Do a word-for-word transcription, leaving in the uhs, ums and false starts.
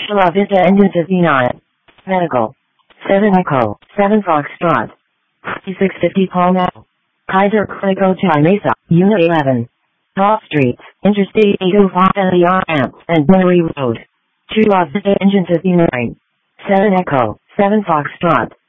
Chula Vista Engine fifty-nine. Medical. seven Echo, seven Foxtrot. six fifty Palm. Kaiser Clinico Chi Mesa, Unit eleven. Off Streets, Interstate eight oh five and the R M, and Bunnery Road. Chula Vista Engine fifty-nine. seven Echo, seven Foxtrot.